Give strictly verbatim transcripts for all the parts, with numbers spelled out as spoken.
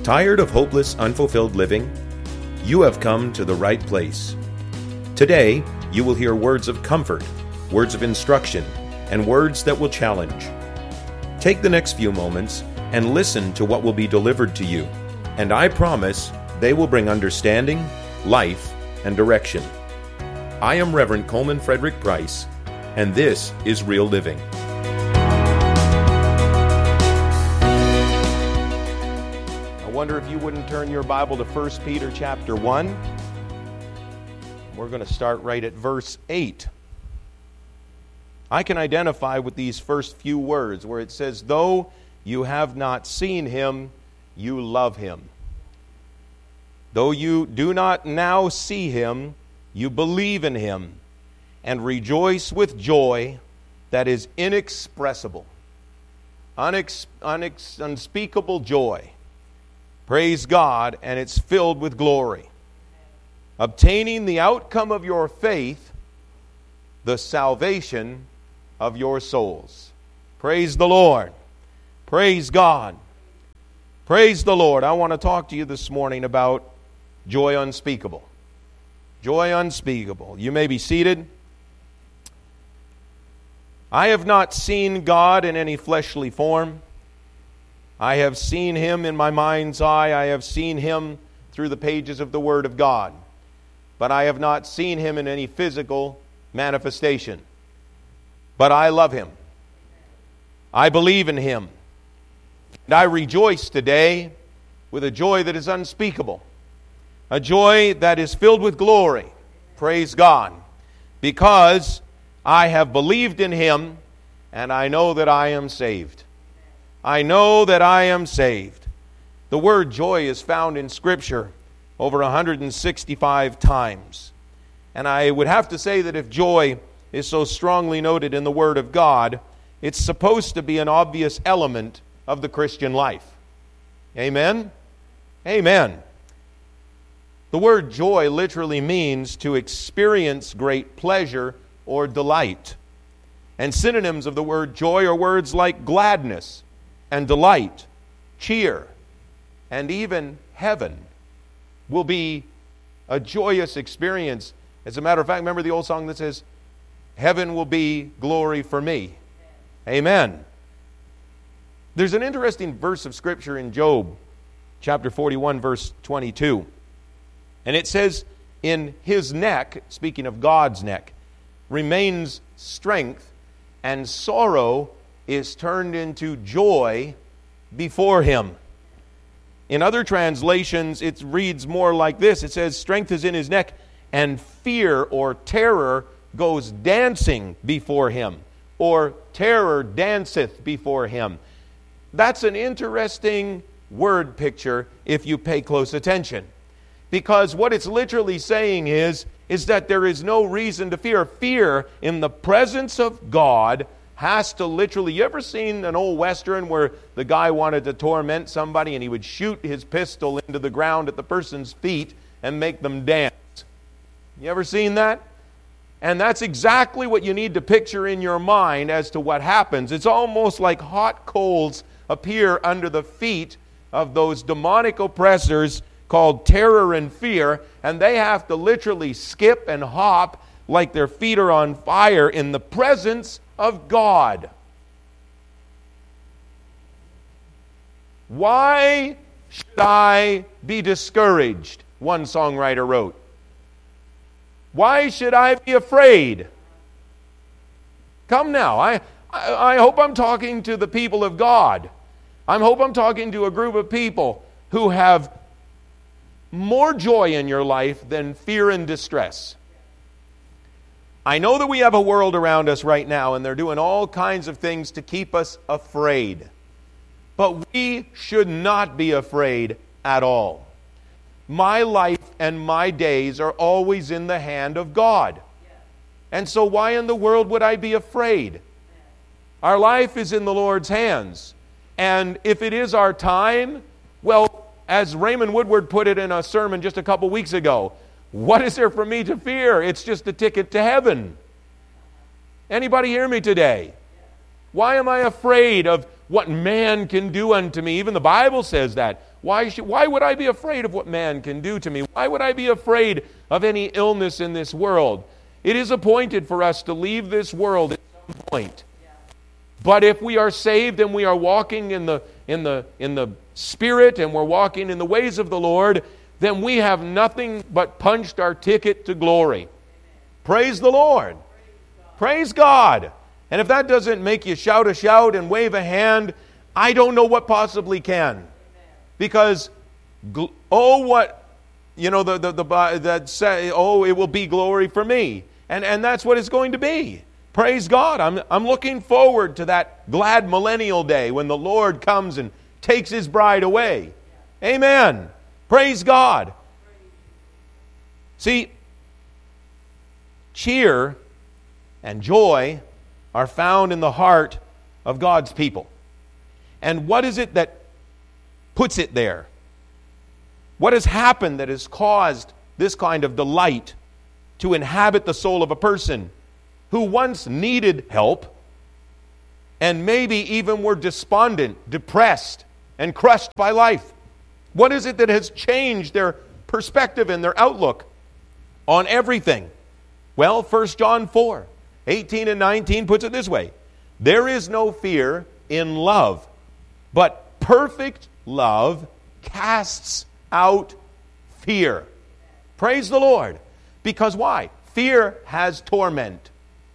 Tired of hopeless, unfulfilled living? You have come to the right place. Today, you will hear words of comfort, words of instruction, and words that will challenge. Take the next few moments and listen to what will be delivered to you, and I promise they will bring understanding, life, and direction. I am Reverend Coleman Frederick Price, and this is Real Living. I wonder if you wouldn't turn your Bible to First Peter chapter one. We're going to start right at verse eight. I can identify with these first few words where it says, though you have not seen him, you love him. Though you do not now see him, you believe in him and rejoice with joy that is inexpressible, unex- unex- unspeakable joy. Praise God, and it's filled with glory. Obtaining the outcome of your faith, the salvation of your souls. Praise the Lord. Praise God. Praise the Lord. I want to talk to you this morning about joy unspeakable. Joy unspeakable. You may be seated. I have not seen God in any fleshly form. I have seen him in my mind's eye. I have seen him through the pages of the Word of God. But I have not seen him in any physical manifestation. But I love him. I believe in him. And I rejoice today with a joy that is unspeakable. A joy that is filled with glory. Praise God. Because I have believed in him and I know that I am saved. I know that I am saved. The word joy is found in Scripture over one hundred sixty-five times. And I would have to say that if joy is so strongly noted in the Word of God, it's supposed to be an obvious element of the Christian life. Amen? Amen. The word joy literally means to experience great pleasure or delight. And synonyms of the word joy are words like gladness and delight, cheer, and even heaven will be a joyous experience. As a matter of fact, remember the old song that says, heaven will be glory for me. Amen. There's an interesting verse of Scripture in Job, chapter forty-one, verse twenty-two. And it says, in his neck, speaking of God's neck, remains strength, and sorrow is turned into joy before him. In other translations, it reads more like this. It says, strength is in his neck, and fear or terror goes dancing before him, or terror danceth before him. That's an interesting word picture if you pay close attention. Because what it's literally saying is, is that there is no reason to fear. Fear in the presence of God has to literally... You ever seen an old Western where the guy wanted to torment somebody and he would shoot his pistol into the ground at the person's feet and make them dance? You ever seen that? And that's exactly what you need to picture in your mind as to what happens. It's almost like hot coals appear under the feet of those demonic oppressors called terror and fear, and they have to literally skip and hop like their feet are on fire in the presence of God. Why should I be discouraged? One songwriter wrote. Why should I be afraid? Come now, I, I, I hope I'm talking to the people of God. I hope I'm talking to a group of people who have more joy in your life than fear and distress. I know that we have a world around us right now, and they're doing all kinds of things to keep us afraid. But we should not be afraid at all. My life and my days are always in the hand of God. And so why in the world would I be afraid? Our life is in the Lord's hands. And if it is our time, well, as Raymond Woodward put it in a sermon just a couple weeks ago, what is there for me to fear? It's just a ticket to heaven. Anybody hear me today? Why am I afraid of what man can do unto me. Even the Bible says that. Why should, why would I be afraid of what man can do to me? Why would I be afraid of any illness in this world? It is appointed for us to leave this world at some point. But if we are saved and we are walking in the in the in the Spirit and we're walking in the ways of the Lord, then we have nothing but punched our ticket to glory. Praise the Lord. Praise God. And if that doesn't make you shout a shout and wave a hand, I don't know what possibly can. Because, oh, what, you know, the, the, the, that say, oh, it will be glory for me. And, and that's what it's going to be. Praise God. I'm, I'm looking forward to that glad millennial day when the Lord comes and takes His bride away. Amen. Praise God. See, cheer and joy are found in the heart of God's people. And what is it that puts it there? What has happened that has caused this kind of delight to inhabit the soul of a person who once needed help and maybe even were despondent, depressed, and crushed by life? What is it that has changed their perspective and their outlook on everything? Well, First John four, eighteen and nineteen puts it this way. There is no fear in love, but perfect love casts out fear. Praise the Lord. Because why? Fear has torment.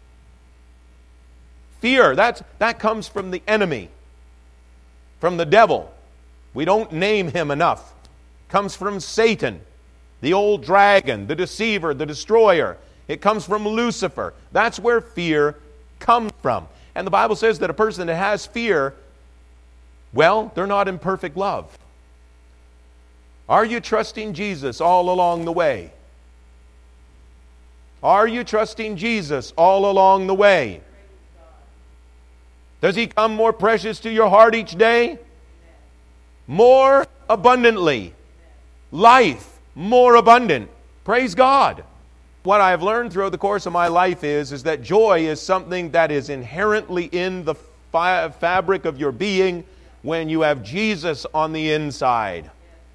Fear, that's, that comes from the enemy, from the devil. We don't name him enough. Comes from Satan, the old dragon, the deceiver, the destroyer. It comes from Lucifer. That's where fear comes from. And the Bible says that a person that has fear, well, they're not in perfect love. Are you trusting Jesus all along the way? Are you trusting Jesus all along the way? Does He come more precious to your heart each day? More abundantly. Life more abundant. Praise God. What I've learned throughout the course of my life is, is that joy is something that is inherently in the fi- fabric of your being when you have Jesus on the inside.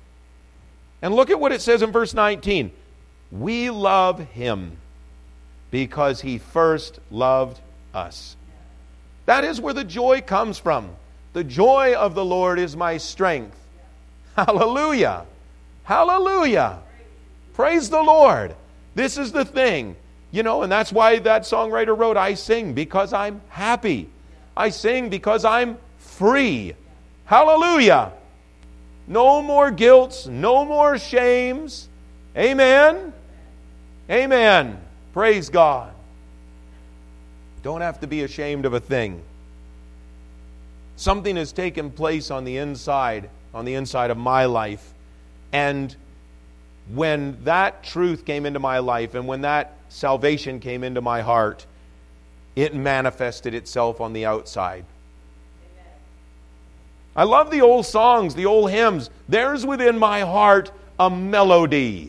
And look at what it says in verse nineteen. We love Him because He first loved us. That is where the joy comes from. The joy of the Lord is my strength. Hallelujah. Hallelujah. Praise the Lord. This is the thing. You know, and that's why that songwriter wrote, I sing because I'm happy. I sing because I'm free. Hallelujah. No more guilts, no more shames. Amen. Amen. Praise God. Don't have to be ashamed of a thing. Something has taken place on the inside, on the inside of my life. And when that truth came into my life and when that salvation came into my heart, it manifested itself on the outside. Amen. I love the old songs, the old hymns. There's within my heart a melody.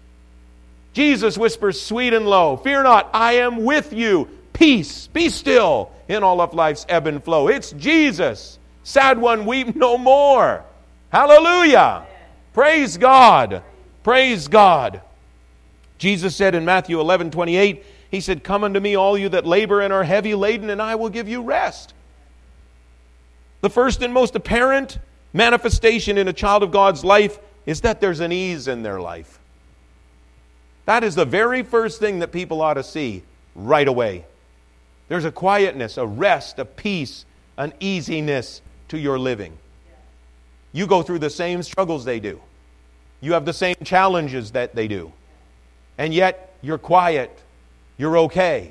Jesus whispers sweet and low, fear not, I am with you. Peace, be still in all of life's ebb and flow. It's Jesus. Sad one, weep no more. Hallelujah. Amen. Praise God. Praise God. Jesus said in Matthew eleven twenty-eight, He said, come unto me, all you that labor and are heavy laden, and I will give you rest. The first and most apparent manifestation in a child of God's life is that there's an ease in their life. That is the very first thing that people ought to see right away. There's a quietness, a rest, a peace, an easiness to your living. You go through the same struggles they do. You have the same challenges that they do. And yet, you're quiet. You're okay.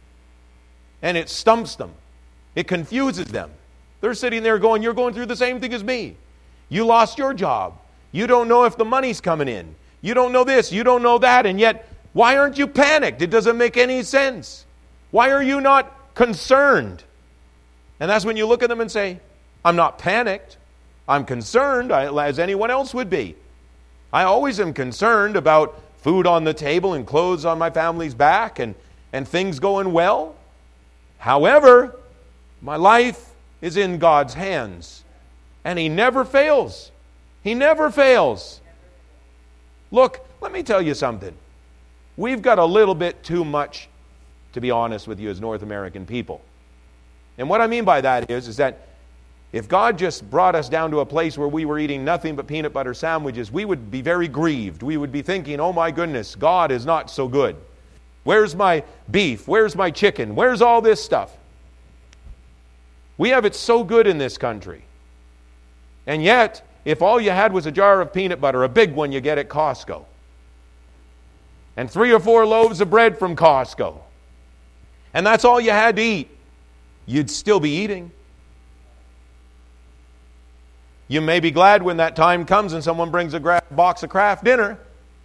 And it stumps them. It confuses them. They're sitting there going, you're going through the same thing as me. You lost your job. You don't know if the money's coming in. You don't know this. You don't know that. And yet, why aren't you panicked? It doesn't make any sense. Why are you not concerned? And that's when you look at them and say, I'm not panicked. I'm concerned, as anyone else would be. I always am concerned about food on the table and clothes on my family's back and, and things going well. However, my life is in God's hands. And He never fails. He never fails. Look, let me tell you something. We've got a little bit too much, to be honest with you, as North American people. And what I mean by that is, is that if God just brought us down to a place where we were eating nothing but peanut butter sandwiches, we would be very grieved. We would be thinking, oh my goodness, God is not so good. Where's my beef? Where's my chicken? Where's all this stuff? We have it so good in this country. And yet, if all you had was a jar of peanut butter, a big one you get at Costco, and three or four loaves of bread from Costco, and that's all you had to eat, you'd still be eating. You may be glad when that time comes and someone brings a gra- box of Kraft dinner.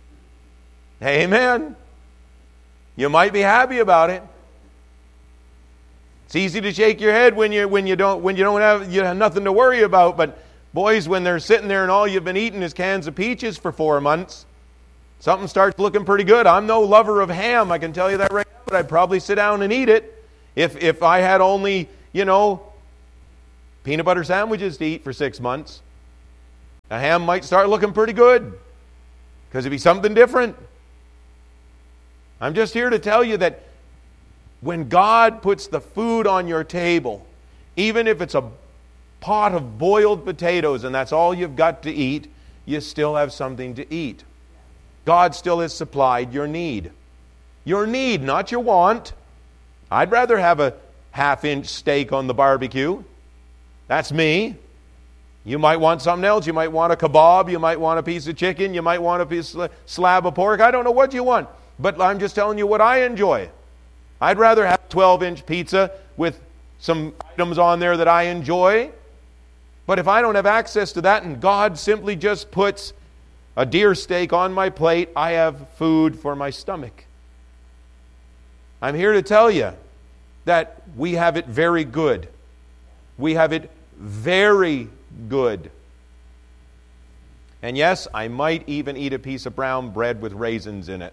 Amen. You might be happy about it. It's easy to shake your head when you when you don't when you don't have you have nothing to worry about. But boys, when they're sitting there and all you've been eating is cans of peaches for four months, something starts looking pretty good. I'm no lover of ham, I can tell you that right now, but I'd probably sit down and eat it if if I had only, you know, peanut butter sandwiches to eat for six months. A ham might start looking pretty good because it'd be something different. I'm just here to tell you that when God puts the food on your table, even if it's a pot of boiled potatoes and that's all you've got to eat, you still have something to eat. God still has supplied your need. Your need, not your want. I'd rather have a half-inch steak on the barbecue. That's me. You might want something else. You might want a kebab. You might want a piece of chicken. You might want a piece of slab of pork. I don't know what you want. But I'm just telling you what I enjoy. I'd rather have a twelve-inch pizza with some items on there that I enjoy. But if I don't have access to that and God simply just puts a deer steak on my plate, I have food for my stomach. I'm here to tell you that we have it very good. We have it very good. And yes, I might even eat a piece of brown bread with raisins in it.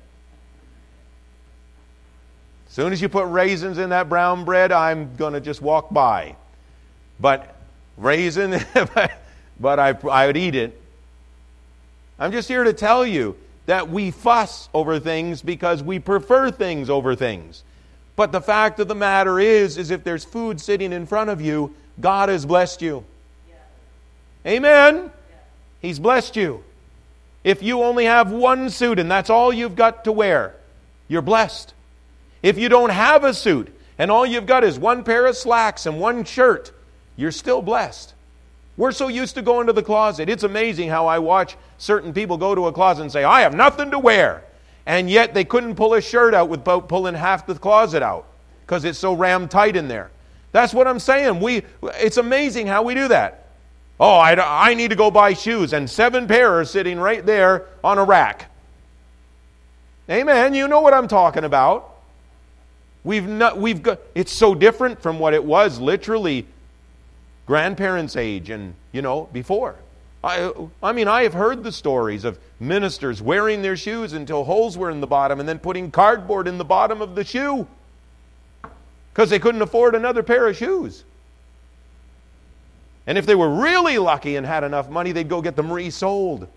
As soon as you put raisins in that brown bread, I'm going to just walk by. But raisin, but I, I would eat it. I'm just here to tell you that we fuss over things because we prefer things over things. But the fact of the matter is, is if there's food sitting in front of you, God has blessed you. Yeah. Amen? Yeah. He's blessed you. If you only have one suit and that's all you've got to wear, you're blessed. If you don't have a suit and all you've got is one pair of slacks and one shirt, you're still blessed. We're so used to going to the closet. It's amazing how I watch certain people go to a closet and say, I have nothing to wear. And yet they couldn't pull a shirt out without pulling half the closet out because it's so rammed tight in there. That's what I'm saying. We, it's amazing how we do that. Oh, I, I need to go buy shoes, and seven pair are sitting right there on a rack. Amen. You know what I'm talking about. We've not, we've got, it's so different from what it was literally grandparents' age and, you know, before. I, I mean, I have heard the stories of ministers wearing their shoes until holes were in the bottom and then putting cardboard in the bottom of the shoe because they couldn't afford another pair of shoes. And if they were really lucky and had enough money, they'd go get them resold.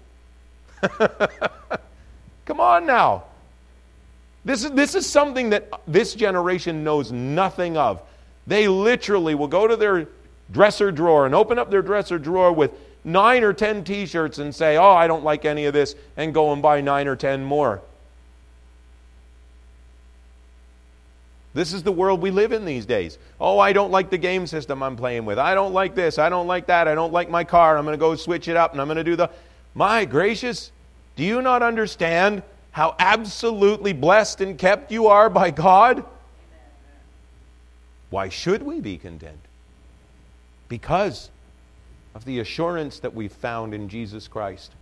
Come on now. This is, this is something that this generation knows nothing of. They literally will go to their dresser drawer and open up their dresser drawer with nine or ten t-shirts and say, oh, I don't like any of this, and go and buy nine or ten more. This is the world we live in these days. Oh, I don't like the game system I'm playing with. I don't like this. I don't like that. I don't like my car. I'm going to go switch it up and I'm going to do the... My gracious, do you not understand how absolutely blessed and kept you are by God? Why should we be content? Because of the assurance that we've found in Jesus Christ.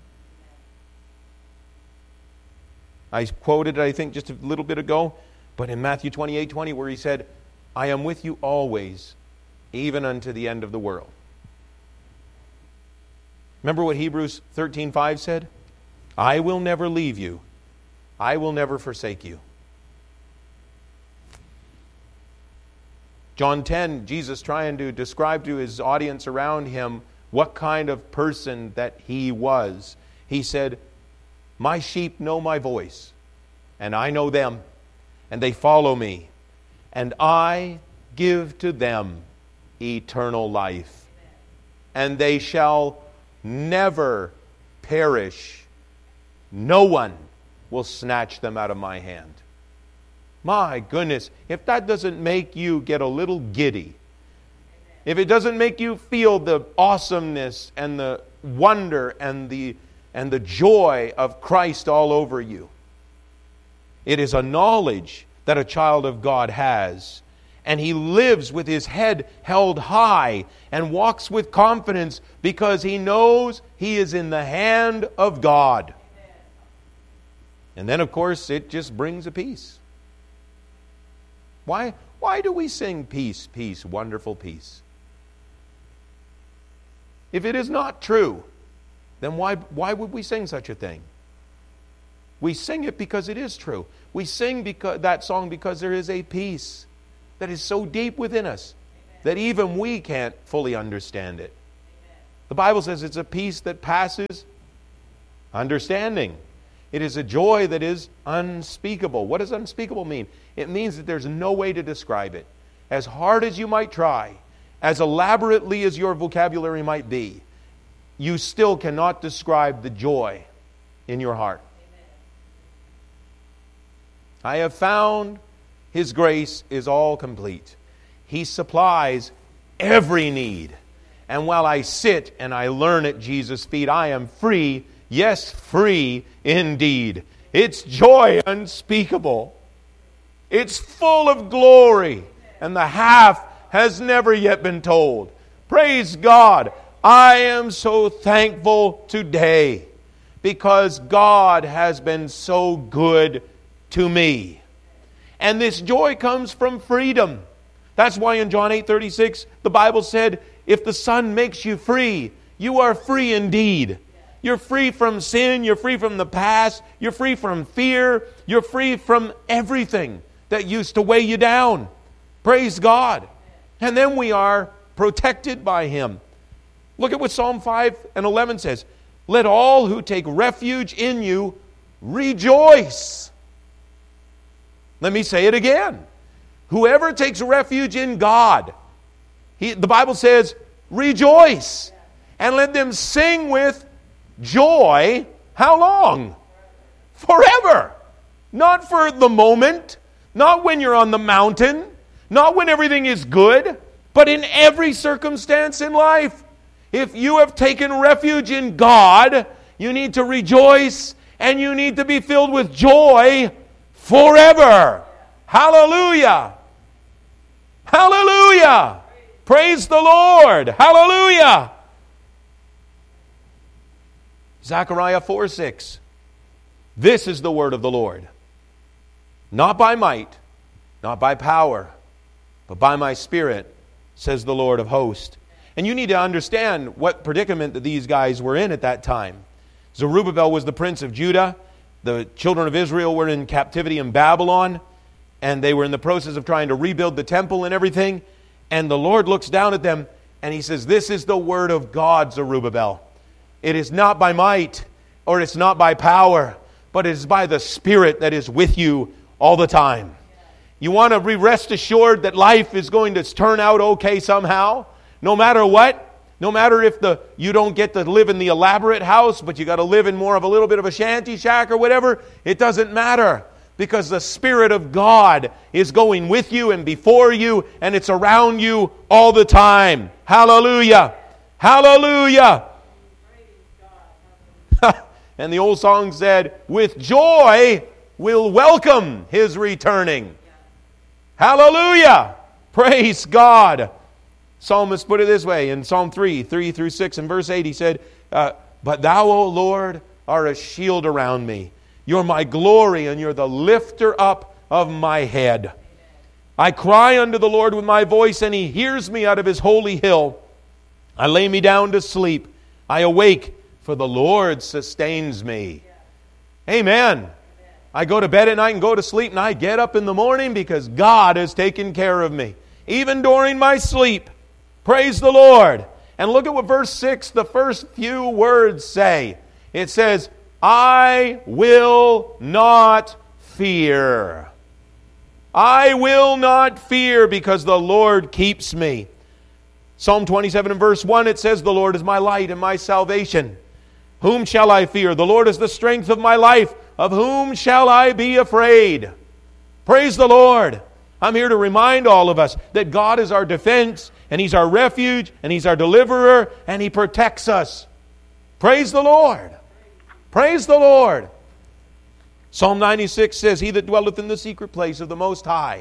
I quoted it, I think, just a little bit ago, but in Matthew twenty-eight twenty, where he said, I am with you always, even unto the end of the world. Remember what Hebrews thirteen five said? I will never leave you. I will never forsake you. John ten, Jesus trying to describe to his audience around him what kind of person that he was. He said, my sheep know my voice, and I know them, and they follow me, and I give to them eternal life, and they shall never perish. No one will snatch them out of my hand. My goodness, if that doesn't make you get a little giddy, if it doesn't make you feel the awesomeness and the wonder and the and the joy of Christ all over you, it is a knowledge that a child of God has. And he lives with his head held high and walks with confidence because he knows he is in the hand of God. And then, of course, it just brings a peace. Why, why do we sing peace, peace, wonderful peace? If it is not true, then why, why would we sing such a thing? We sing it because it is true. We sing because, that song because there is a peace that is so deep within us that even we can't fully understand it. The Bible says it's a peace that passes understanding. It is a joy that is unspeakable. What does unspeakable mean? It means that there's no way to describe it. As hard as you might try, as elaborately as your vocabulary might be, you still cannot describe the joy in your heart. I have found His grace is all complete. He supplies every need. And while I sit and I learn at Jesus' feet, I am free, yes, free indeed. It's joy unspeakable. It's full of glory, and the half has never yet been told. Praise God. I am so thankful today because God has been so good to me. And this joy comes from freedom. That's why in John eight thirty-six, the Bible said, if the Son makes you free, you are free indeed. You're free from sin. You're free from the past. You're free from fear. You're free from everything that used to weigh you down. Praise God. And then we are protected by Him. Look at what Psalm five and eleven says. Let all who take refuge in you rejoice. Let me say it again. Whoever takes refuge in God, he, the Bible says, rejoice. And let them sing with joy. How long? Forever. Not for the moment. Not when you're on the mountain. Not when everything is good. But in every circumstance in life. If you have taken refuge in God, you need to rejoice and you need to be filled with joy forever. Hallelujah. Hallelujah. Praise the Lord. Hallelujah. Zechariah four six. This is the word of the Lord. Not by might, not by power, but by my Spirit, says the Lord of hosts. And you need to understand what predicament that these guys were in at that time. Zerubbabel was the prince of Judah. The children of Israel were in captivity in Babylon. And they were in the process of trying to rebuild the temple and everything. And the Lord looks down at them and He says, this is the word of God, Zerubbabel. It is not by might or it's not by power, but it is by the Spirit that is with you all the time. You want to be rest assured that life is going to turn out okay somehow? No matter what, no matter if the you don't get to live in the elaborate house, but you got to live in more of a little bit of a shanty shack or whatever, it doesn't matter. Because the Spirit of God is going with you and before you, and it's around you all the time. Hallelujah! Hallelujah! And the old song said, with joy we'll welcome His returning. Hallelujah! Praise God! Psalmist put it this way in Psalm three, three through six and verse eight. He said, uh, but Thou, O Lord, are a shield around me. You're my glory and you're the lifter up of my head. I cry unto the Lord with my voice and He hears me out of His holy hill. I lay me down to sleep. I awake, for the Lord sustains me. Amen. I go to bed at night and go to sleep and I get up in the morning because God has taken care of me. even during my sleep. Praise the Lord. And look at what verse six, the first few words say. It says, I will not fear. I will not fear because the Lord keeps me. Psalm twenty-seven and verse one, it says, the Lord is my light and my salvation. Whom shall I fear? The Lord is the strength of my life. Of whom shall I be afraid? Praise the Lord. I'm here to remind all of us that God is our defense, and He's our refuge, and He's our deliverer, and He protects us. Praise the Lord. Praise the Lord. Psalm ninety-six says, he that dwelleth in the secret place of the Most High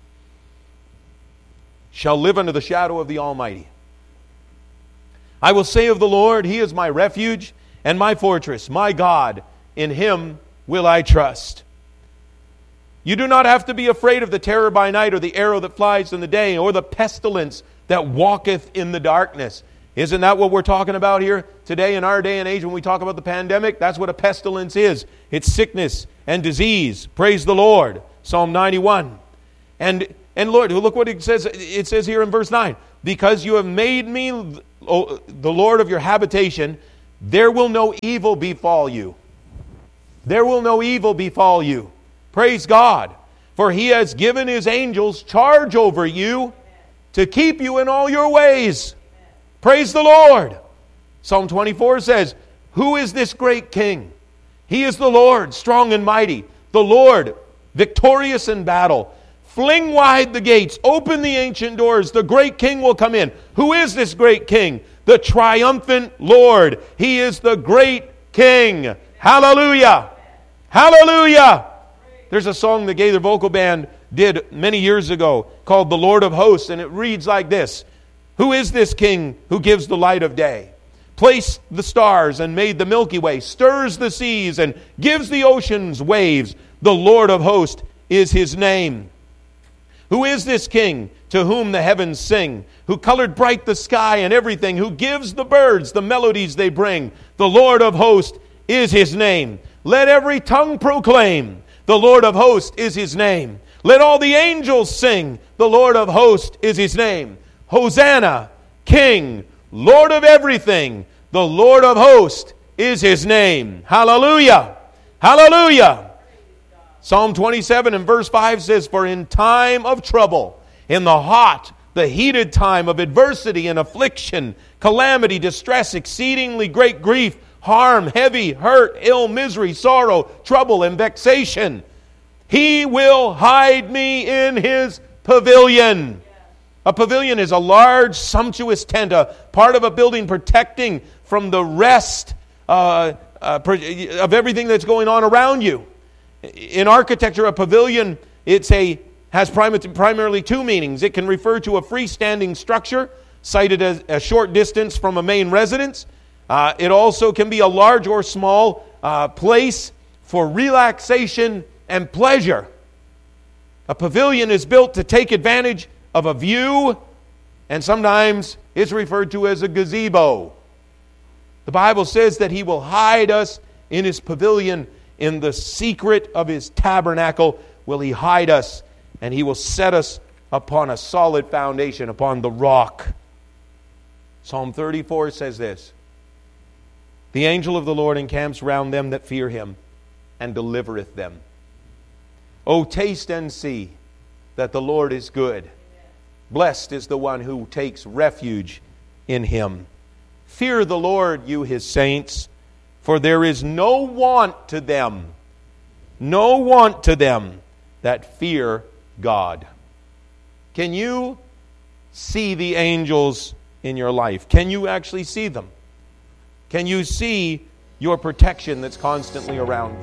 shall live under the shadow of the Almighty. I will say of the Lord, He is my refuge and my fortress, my God, in Him will I trust. You do not have to be afraid of the terror by night, or the arrow that flies in the day, or the pestilence that walketh in the darkness. Isn't that what we're talking about here today in our day and age when we talk about the pandemic? That's what a pestilence is. It's sickness and disease. Praise the Lord. Psalm ninety-one. And and Lord, look what it says. It says here in verse nine. Because you have made me oh, the Lord of your habitation, there will no evil befall you. There will no evil befall you. Praise God. For He has given His angels charge over you to keep you in all your ways. Praise the Lord. Psalm twenty-four says, who is this great king? He is the Lord, strong and mighty. The Lord, victorious in battle. Fling wide the gates. Open the ancient doors. The great king will come in. Who is this great king? The triumphant Lord. He is the great king. Hallelujah. Hallelujah. There's a song the Gaither Vocal Band did many years ago called The Lord of Hosts, and it reads like this. Who is this king who gives the light of day? Placed the stars and made the Milky Way, stirs the seas and gives the oceans waves. The Lord of Hosts is His name. Who is this king to whom the heavens sing? Who colored bright the sky and everything? Who gives the birds the melodies they bring? The Lord of Hosts is His name. Let every tongue proclaim. The Lord of Hosts is His name. Let all the angels sing. The Lord of Hosts is His name. Hosanna, King, Lord of everything. The Lord of Hosts is His name. Hallelujah. Hallelujah. Psalm twenty-seven and verse five says, for in time of trouble, in the hot, the heated time of adversity and affliction, calamity, distress, exceedingly great grief, harm, heavy, hurt, ill, misery, sorrow, trouble, and vexation, He will hide me in His pavilion. A pavilion is a large, sumptuous tent, a part of a building protecting from the rest uh, uh, of everything that's going on around you. In architecture, a pavilion it's a has prim- primarily two meanings. It can refer to a freestanding structure sited as a short distance from a main residence. Uh, it also can be a large or small uh, place for relaxation and pleasure. A pavilion is built to take advantage of a view, and sometimes it's referred to as a gazebo. The Bible says that He will hide us in His pavilion. In the secret of His tabernacle will He hide us, and He will set us upon a solid foundation, upon the rock. Psalm thirty-four says this, the angel of the Lord encamps round them that fear Him, and delivereth them. O taste and see that the Lord is good. Blessed is the one who takes refuge in Him. Fear the Lord, you His saints, for there is no want to them, no want to them that fear God. Can you see the angels in your life? Can you actually see them? Can you see your protection that's constantly around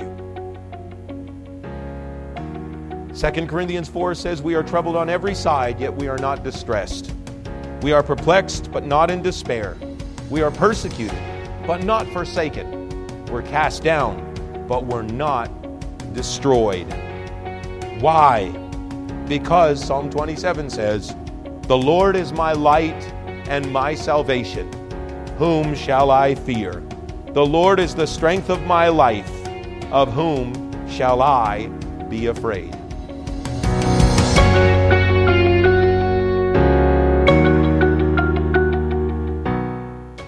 you? Second Corinthians four says, we are troubled on every side, yet we are not distressed. We are perplexed, but not in despair. We are persecuted, but not forsaken. We're cast down, but we're not destroyed. Why? Because Psalm twenty-seven says, the Lord is my light and my salvation. Whom shall I fear? The Lord is the strength of my life. Of whom shall I be afraid?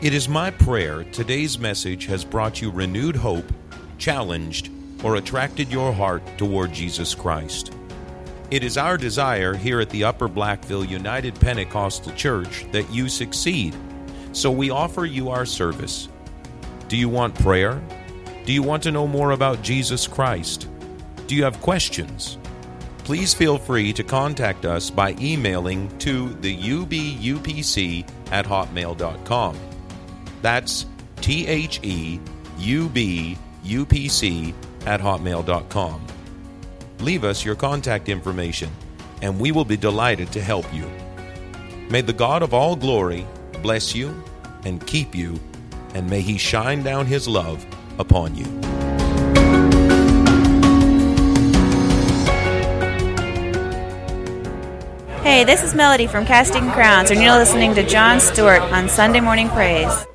It is my prayer today's message has brought you renewed hope, challenged, or attracted your heart toward Jesus Christ. It is our desire here at the Upper Blackville United Pentecostal Church that you succeed, so we offer you our service. Do you want prayer? Do you want to know more about Jesus Christ? Do you have questions? Please feel free to contact us by emailing to the U B U P C at hotmail dot com. That's T H E U B U P C at hotmail dot com. Leave us your contact information, and we will be delighted to help you. May the God of all glory bless you and keep you, and may He shine down His love upon you. Hey, this is Melody from Casting Crowns, and you're listening to Jon Stewart on Sunday Morning Praise.